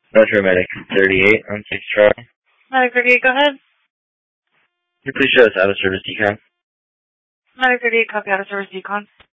Metro Medic 38 on 6 Charlie. Medic 38, go ahead. Can you please show us out of service decon? Medic 38, copy out of service decon.